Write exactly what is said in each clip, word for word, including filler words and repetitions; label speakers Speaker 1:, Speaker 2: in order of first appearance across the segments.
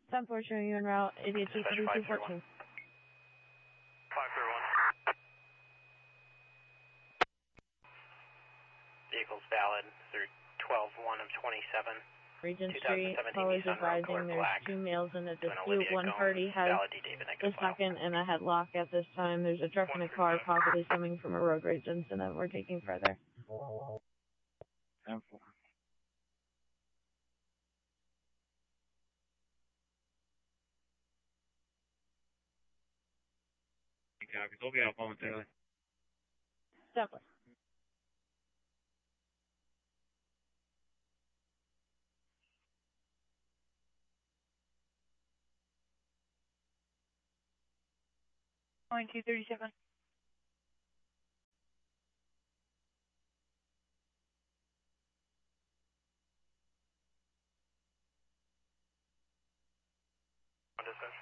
Speaker 1: ten four showing you en route, A D H E thirty-two fourteen.
Speaker 2: five three one. Vehicle's valid through twelve one of twenty-seven.
Speaker 1: Regent Street, callers advising there's two males in a dispute. One party has the second and a headlock at this time. There's a truck and a car possibly stemming from a road rage incident. We're taking further.
Speaker 3: We'll be out momentarily.
Speaker 1: Definitely.
Speaker 4: Point two thirty seven.
Speaker 2: Dispatch.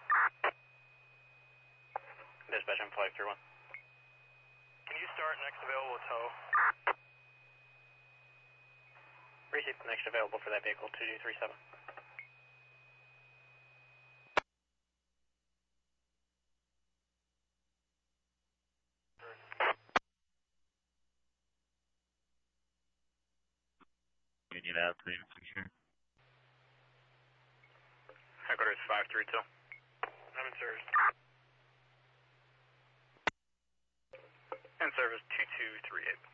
Speaker 2: Dispatch on five three one. Can you start next available tow? Receive the next available for that vehicle, two two three seven.
Speaker 3: We need to have premium secure.
Speaker 2: Headquarters five three two. I'm in service. In service two two three eight.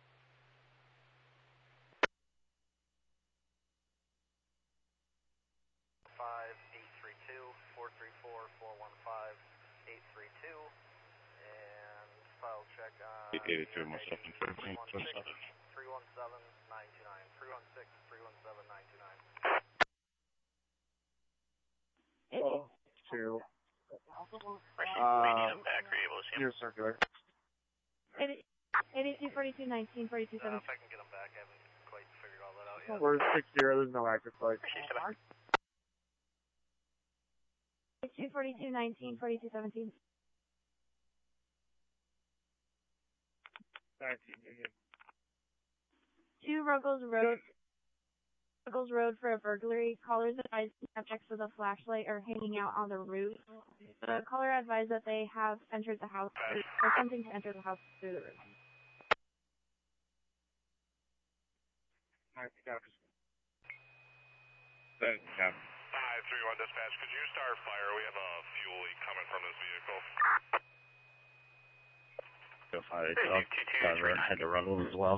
Speaker 2: five eight three two, four three four, four one five, eight three two, and file check on
Speaker 3: eighty-two, most up in
Speaker 2: three one six, three one seven, nine two nine, three one six, three one seven, nine two nine.
Speaker 3: Oh, two.
Speaker 2: Uh, back, are you able to see him?
Speaker 3: You're circular.
Speaker 1: eighty-two forty-two nineteen forty-two
Speaker 2: Uh,
Speaker 1: seventeen.
Speaker 2: if I can get him back, I haven't quite figured all that out yet.
Speaker 3: We're six zero, there's no active flight.
Speaker 1: eighty-two forty-two nineteen forty-two seventeen.
Speaker 3: nineteen, Union.
Speaker 1: Two Ruggles Road. Ruggles Road for a burglary. Callers advised subjects with a flashlight are hanging out on the roof. The caller advised that they have entered the house or attempting to enter the house through the roof.
Speaker 3: nineteen, copy. seventeen, copy.
Speaker 5: five three one dispatch, could you start fire? We have a fuel leak coming from this vehicle.
Speaker 3: Go fire itself. I had to run as well.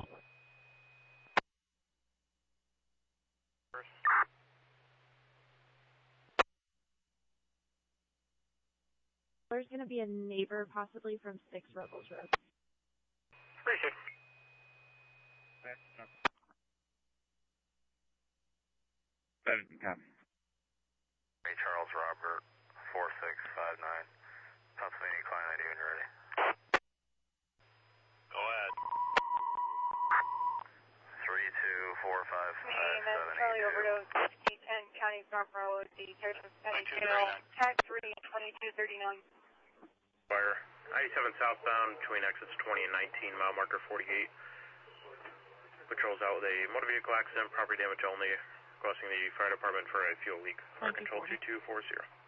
Speaker 1: There's going to be a neighbor, possibly from six Ruggles Road.
Speaker 2: Appreciate it.
Speaker 3: seventeen, copy.
Speaker 5: Hey, Charles Robert, four six five nine. Pennsylvania client I D when you're ready. Go ahead. three two four five five seven eight
Speaker 4: Charlie
Speaker 5: two.
Speaker 4: overdose, ten County Farm Road, the Texas County Jail, tag three, twenty-two thirty-nine.
Speaker 2: Fire. ninety-seven southbound between exits twenty and nineteen, mile marker forty-eight. Patrols out with a motor vehicle accident, property damage only, requesting the fire department for a fuel leak. Fire control two two four zero.